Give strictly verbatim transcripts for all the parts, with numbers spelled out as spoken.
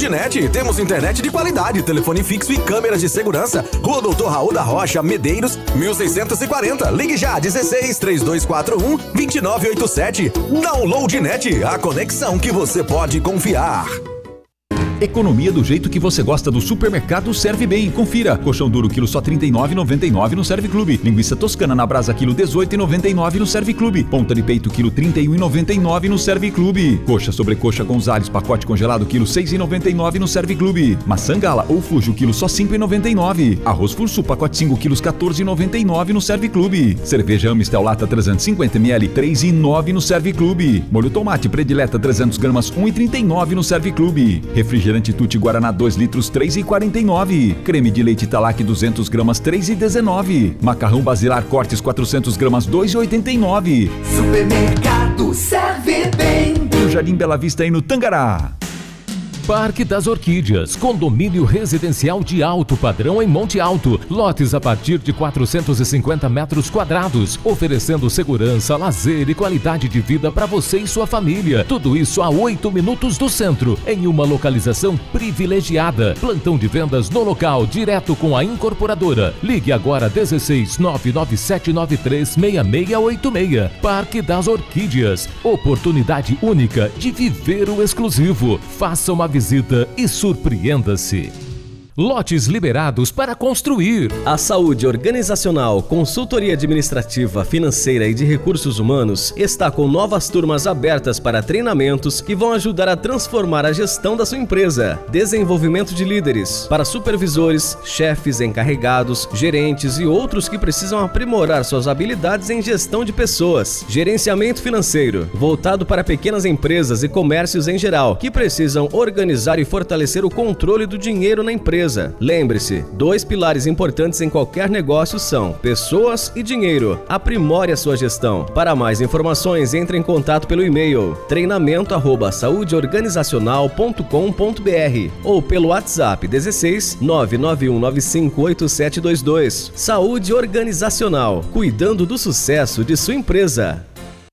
Loadnet, temos internet de qualidade, telefone fixo e câmeras de segurança. Rua Doutor Raul da Rocha, Medeiros, mil seiscentos e quarenta. Ligue já, dezesseis, três dois quatro um, dois nove oito sete. Downloadnet, a conexão que você pode confiar. Economia do jeito que você gosta do supermercado Serve Bem. Confira. Colchão duro quilo só trinta e nove reais e noventa e nove centavos no Serve Clube. Linguiça toscana na brasa quilo dezoito reais e noventa e nove centavos no Serve Clube. Ponta de peito quilo trinta e um reais e noventa e nove centavos no Serve Clube. Coxa sobrecoxa Gonzales pacote congelado quilo seis reais e noventa e nove centavos no Serve Clube. Maçã gala ou fujo quilo só cinco reais e noventa e nove centavos. Arroz fursu pacote cinco quilos quatorze reais e noventa e nove centavos no Serve Clube. Cerveja Amistel lata trezentos e cinquenta mililitros três reais e nove centavos no Serve Clube. Molho tomate predileta trezentos gramas um real e trinta e nove centavos no Serve Clube. Refrigerante Tutti Guaraná dois litros três reais e quarenta e nove centavos. Creme de leite Talac duzentos gramas três reais e dezenove centavos. Macarrão Basilar Cortes quatrocentos gramas dois reais e oitenta e nove centavos. Supermercado Serve Bem. No Jardim Bela Vista e no Tangará. Parque das Orquídeas, condomínio residencial de alto padrão em Monte Alto, lotes a partir de quatrocentos e cinquenta metros quadrados, oferecendo segurança, lazer e qualidade de vida para você e sua família. Tudo isso a oito minutos do centro, em uma localização privilegiada. Plantão de vendas no local, direto com a incorporadora. Ligue agora dezesseis, nove nove sete nove três, seis seis oito seis. Parque das Orquídeas, oportunidade única de viver o exclusivo. Faça uma visita e surpreenda-se. Lotes liberados para construir. A saúde organizacional, consultoria administrativa, financeira e de recursos humanos está com novas turmas abertas para treinamentos que vão ajudar a transformar a gestão da sua empresa. Desenvolvimento de líderes para supervisores, chefes, encarregados, gerentes e outros que precisam aprimorar suas habilidades em gestão de pessoas. Gerenciamento financeiro, voltado para pequenas empresas e comércios em geral, que precisam organizar e fortalecer o controle do dinheiro na empresa. Lembre-se, dois pilares importantes em qualquer negócio são pessoas e dinheiro. Aprimore a sua gestão. Para mais informações, entre em contato pelo e-mail treinamento arroba saudeorganizacional ponto com ponto br ou pelo WhatsApp dezesseis, nove nove um nove cinco oito sete dois dois. Saúde Organizacional, cuidando do sucesso de sua empresa.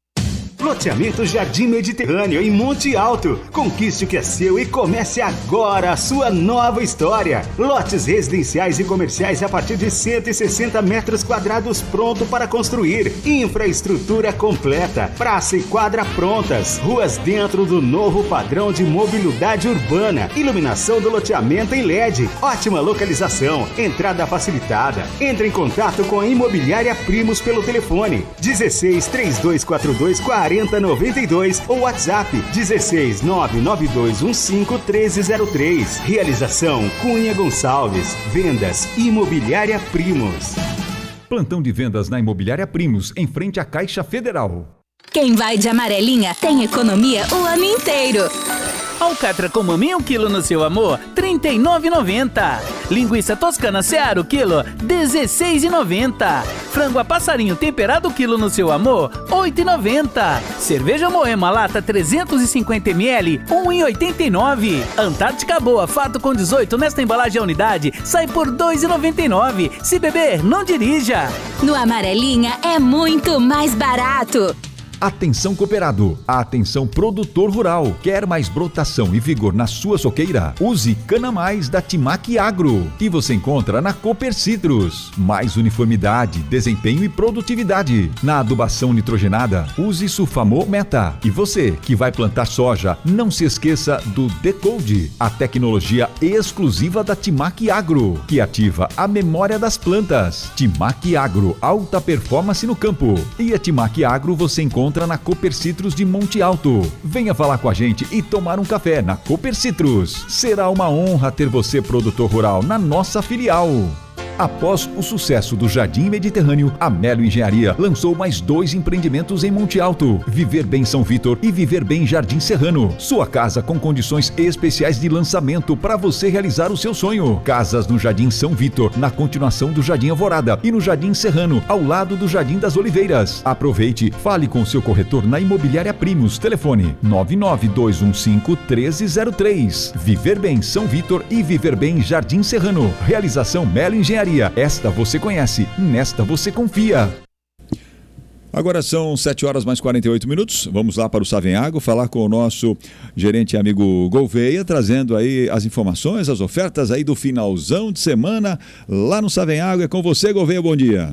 Loteamento Jardim Mediterrâneo em Monte Alto. Conquiste o que é seu e comece agora a sua nova história. Lotes residenciais e comerciais a partir de cento e sessenta metros quadrados pronto para construir. Infraestrutura completa, praça e quadra prontas. Ruas dentro do novo padrão de mobilidade urbana. Iluminação do loteamento em L E D. Ótima localização. Entrada facilitada. Entre em contato com a Imobiliária Primos pelo telefone dezesseis, três dois quatro dois, quarenta noventa e dois ou WhatsApp dezesseis, nove nove dois um cinco, um três zero três. Realização Cunha Gonçalves. Vendas Imobiliária Primos. Plantão de vendas na Imobiliária Primos, em frente à Caixa Federal. Quem vai de amarelinha tem economia o ano inteiro. Alcatra com maminha um quilo no seu amor, trinta e nove reais e noventa centavos. Linguiça toscana Seara o quilo, dezesseis reais e noventa centavos. Frango a passarinho temperado quilo no seu amor, oito reais e noventa centavos. Cerveja Moema lata trezentos e cinquenta mililitros, um real e oitenta e nove centavos. Antártica Boa Fato com dezoito nesta embalagem a unidade, sai por dois reais e noventa e nove centavos. Se beber, não dirija. No Amarelinha é muito mais barato. Atenção cooperado, atenção produtor rural. Quer mais brotação e vigor na sua soqueira? Use Cana Mais da Timac Agro, que você encontra na Cooper Citrus. Mais uniformidade, desempenho e produtividade. Na adubação nitrogenada, use Sulfamo Meta. E você que vai plantar soja, não se esqueça do Decode, a tecnologia exclusiva da Timac Agro, que ativa a memória das plantas. Timac Agro, alta performance no campo. E a Timac Agro você encontra na Cooper Citrus de Monte Alto. Venha falar com a gente e tomar um café na Cooper Citrus. Será uma honra ter você, produtor rural, na nossa filial. Após o sucesso do Jardim Mediterrâneo, a Melo Engenharia lançou mais dois empreendimentos em Monte Alto: Viver Bem São Vitor e Viver Bem Jardim Serrano. Sua casa com condições especiais de lançamento para você realizar o seu sonho. Casas no Jardim São Vitor, na continuação do Jardim Alvorada, e no Jardim Serrano, ao lado do Jardim das Oliveiras. Aproveite, fale com seu corretor na Imobiliária Primos. Telefone nove nove dois um cinco, um três zero três. Viver Bem São Vitor e Viver Bem Jardim Serrano. Realização Melo Engenharia. Esta você conhece, nesta você confia. Agora são sete horas mais quarenta e oito minutos. Vamos lá para o Savenhago falar com o nosso gerente amigo Gouveia, trazendo aí as informações, as ofertas aí do finalzão de semana lá no Savenhago. É com você, Gouveia, bom dia.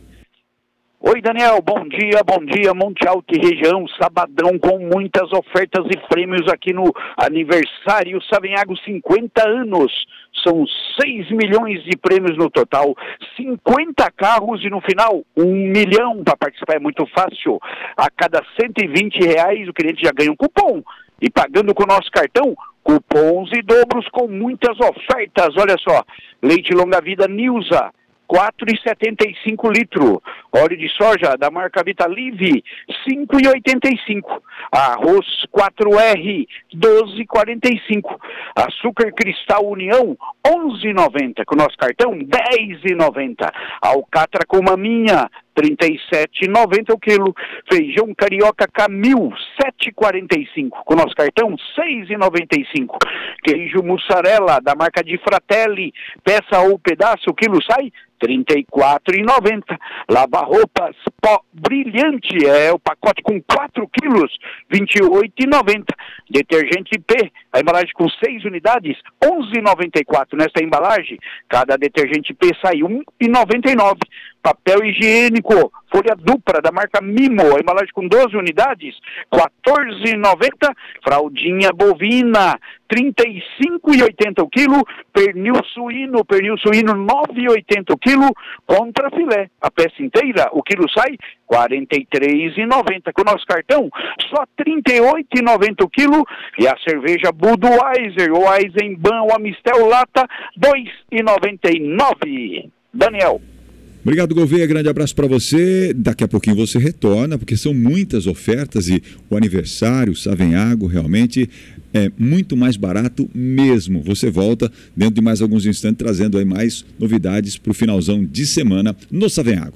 Oi, Daniel, bom dia, bom dia, Monte Alto e região, sabadão com muitas ofertas e prêmios aqui no aniversário Savenhago, cinquenta anos, são seis milhões de prêmios no total, cinquenta carros e no final um milhão. Para participar é muito fácil, a cada cento e vinte reais o cliente já ganha um cupom, e pagando com o nosso cartão, cupons e dobros com muitas ofertas. Olha só, leite longa-vida Nilza, quatro reais e setenta e cinco litros. Óleo de soja da marca Vitalive, cinco reais e oitenta e cinco. Arroz quatro R, doze reais e quarenta e cinco. Açúcar Cristal União, onze reais e noventa. Com o nosso cartão, dez reais e noventa. Alcatra com maminha, trinta e sete reais e noventa o quilo. Feijão Carioca Camil, sete reais e quarenta e cinco. Com o nosso cartão, seis reais e noventa e cinco. Queijo mussarela da marca de Fratelli, peça ou pedaço, o quilo sai trinta e quatro reais e noventa. Lava-roupas pó brilhante, é o pacote com quatro quilos, vinte e oito reais e noventa. Detergente P, a embalagem com seis unidades, onze reais e noventa e quatro. Nesta embalagem, cada detergente P sai um real e noventa e nove. Papel higiênico, folha dupla da marca Mimo, a embalagem com doze unidades, quatorze reais e noventa. Fraldinha bovina, trinta e cinco reais e oitenta o quilo. Pernil suíno, pernil suíno, nove reais e oitenta o quilo. Contra filé, a peça inteira, o quilo sai quarenta e três reais e noventa. Com o nosso cartão, só trinta e oito reais e noventa o quilo. E a cerveja Budweiser, o Eisenbahn, o Amistel Lata, dois reais e noventa e nove. Daniel. Obrigado, Gouveia, grande abraço para você. Daqui a pouquinho você retorna, porque são muitas ofertas e o aniversário Savenhago realmente é muito mais barato mesmo. Você volta dentro de mais alguns instantes trazendo aí mais novidades para o finalzão de semana no Savenhago.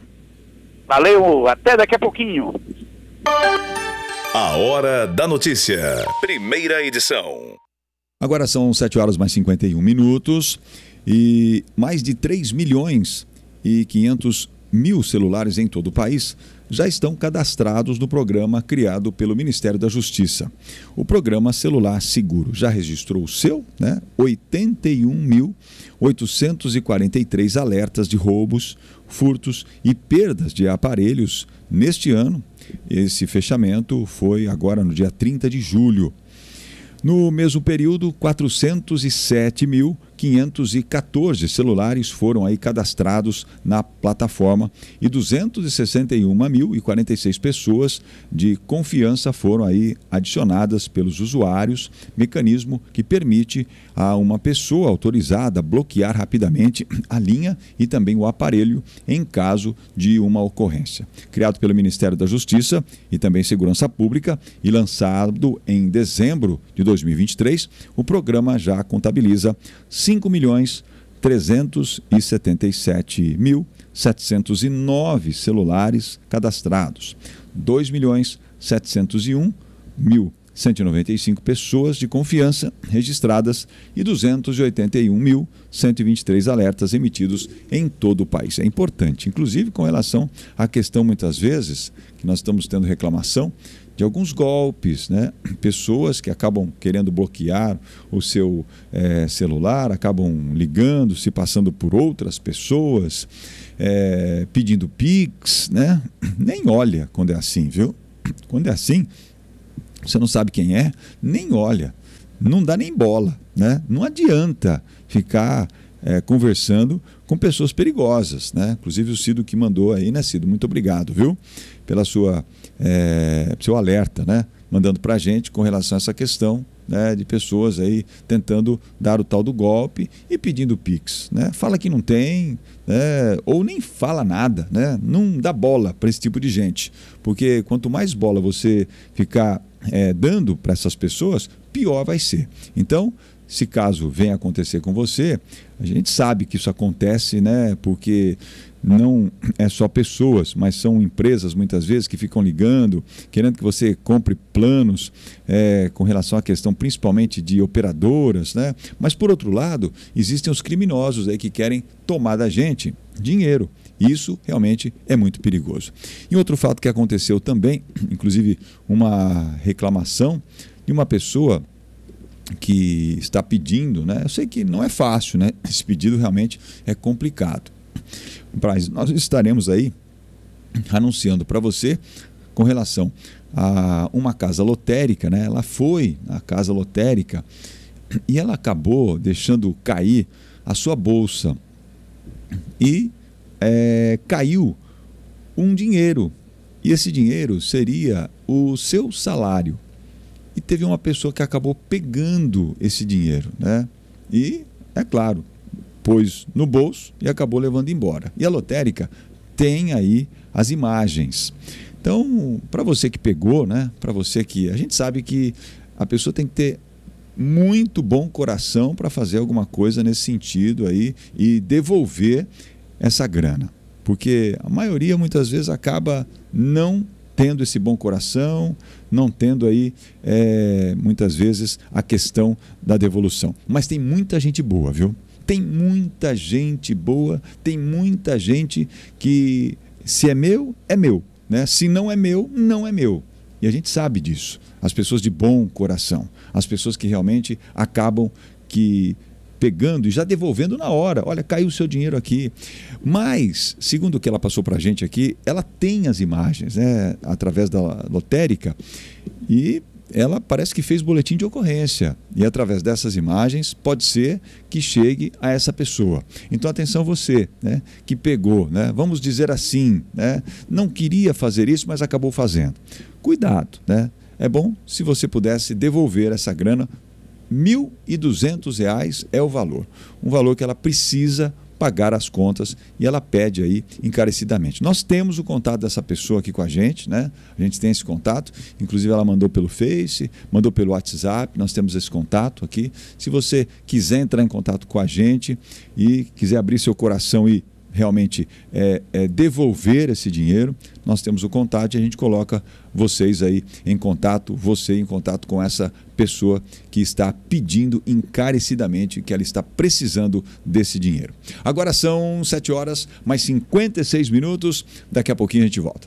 Valeu, até daqui a pouquinho. A Hora da Notícia, primeira edição. Agora são sete horas mais cinquenta e um minutos e mais de três milhões e quinhentos mil celulares em todo o país já estão cadastrados no programa criado pelo Ministério da Justiça. O programa Celular Seguro já registrou o seu, né? oitenta e um mil oitocentos e quarenta e três alertas de roubos, furtos e perdas de aparelhos neste ano. Esse fechamento foi agora no dia trinta de julho. No mesmo período, quatrocentos e sete mil quinhentos e quatorze celulares foram aí cadastrados na plataforma e duzentos e sessenta e um mil e quarenta e seis pessoas de confiança foram aí adicionadas pelos usuários, mecanismo que permite a uma pessoa autorizada bloquear rapidamente a linha e também o aparelho em caso de uma ocorrência. Criado pelo Ministério da Justiça e também Segurança Pública e lançado em dezembro de dois mil e vinte e três, o programa já contabiliza cinco milhões trezentos e setenta e sete mil setecentos e nove celulares cadastrados, dois milhões setecentos e um mil cento e noventa e cinco pessoas de confiança registradas e duzentos e oitenta e um mil cento e vinte e três alertas emitidos em todo o país. É importante, inclusive com relação à questão, muitas vezes, que nós estamos tendo reclamação de alguns golpes, né? Pessoas que acabam querendo bloquear o seu é, celular, acabam ligando, se passando por outras pessoas, é, pedindo Pix, né? Nem olha quando é assim, viu? Quando é assim, você não sabe quem é, nem olha, não dá nem bola, né? Não adianta ficar é, conversando com pessoas perigosas, né? Inclusive o Cido que mandou aí, né, Cido? Muito obrigado, viu? Pela sua, é, seu alerta, né? Mandando pra gente com relação a essa questão, né, de pessoas aí tentando dar o tal do golpe e pedindo Pix, né? Fala que não tem, né? Ou nem fala nada, né? Não dá bola para esse tipo de gente, porque quanto mais bola você ficar é, dando para essas pessoas, pior vai ser. Então, se caso venha acontecer com você, a gente sabe que isso acontece, né? Porque não é só pessoas, mas são empresas muitas vezes que ficam ligando, querendo que você compre planos é, com relação à questão principalmente de operadoras, né? Mas por outro lado, existem os criminosos aí que querem tomar da gente dinheiro. Isso realmente é muito perigoso. E outro fato que aconteceu também, inclusive uma reclamação de uma pessoa que está pedindo, né? Eu sei que não é fácil, né? Esse pedido realmente é complicado. Mas nós estaremos aí anunciando para você com relação a uma casa lotérica, né? Ela foi na casa lotérica e ela acabou deixando cair a sua bolsa e é, caiu um dinheiro, e esse dinheiro seria o seu salário. E teve uma pessoa que acabou pegando esse dinheiro, né? E, é claro, pôs no bolso e acabou levando embora. E a lotérica tem aí as imagens. Então, para você que pegou, né? Para você que... A gente sabe que a pessoa tem que ter muito bom coração para fazer alguma coisa nesse sentido aí e devolver essa grana. Porque a maioria muitas vezes acaba não tendo esse bom coração, não tendo aí é, muitas vezes a questão da devolução. Mas tem muita gente boa, viu? Tem muita gente boa, tem muita gente que se é meu, é meu, né? Se não é meu, não é meu. E a gente sabe disso. As pessoas de bom coração, as pessoas que realmente acabam que pegando e já devolvendo na hora. Olha, caiu o seu dinheiro aqui. Mas, segundo o que ela passou para a gente aqui, ela tem as imagens, né, através da lotérica, e ela parece que fez boletim de ocorrência. E através dessas imagens, pode ser que chegue a essa pessoa. Então, atenção você, né, que pegou, né, vamos dizer assim, né, não queria fazer isso, mas acabou fazendo. Cuidado, né? É bom se você pudesse devolver essa grana. mil e duzentos reais é o valor, um valor que ela precisa pagar as contas e ela pede aí encarecidamente. Nós temos o contato dessa pessoa aqui com a gente, né? A gente tem esse contato, inclusive ela mandou pelo Face, mandou pelo WhatsApp, nós temos esse contato aqui. Se você quiser entrar em contato com a gente e quiser abrir seu coração e realmente é, é, devolver esse dinheiro, nós temos o contato e a gente coloca vocês aí em contato, você em contato com essa pessoa que está pedindo encarecidamente, que ela está precisando desse dinheiro. Agora são sete horas, mais cinquenta e seis minutos, daqui a pouquinho a gente volta.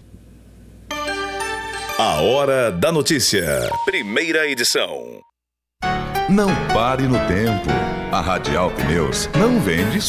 A Hora da Notícia, primeira edição. Não pare no tempo. A Radial Pneus não vende